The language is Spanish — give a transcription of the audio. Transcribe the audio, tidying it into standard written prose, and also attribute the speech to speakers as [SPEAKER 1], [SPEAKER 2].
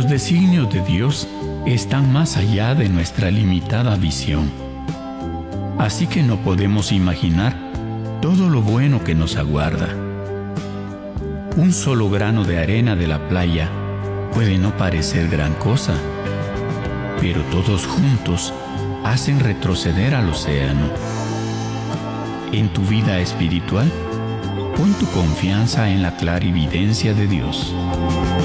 [SPEAKER 1] Los designios de Dios están más allá de nuestra limitada visión. Así que no podemos imaginar todo lo bueno que nos aguarda. Un solo grano de arena de la playa puede no parecer gran cosa, pero todos juntos hacen retroceder al océano. En tu vida espiritual, pon tu confianza en la clarividencia de Dios.